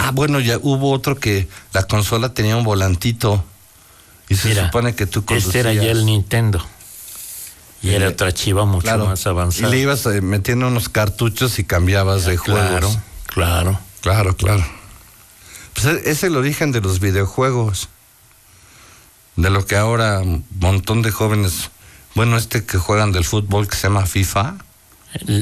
Bueno, ya hubo otro que la consola tenía un volantito y se supone que tú conducías. Este era ya el Nintendo. Y era otra chiva mucho más avanzada. Y le ibas metiendo unos cartuchos y cambiabas de juegos. Claro. Pues ese es el origen de los videojuegos. De lo que ahora un montón de jóvenes, que juegan del fútbol que se llama FIFA.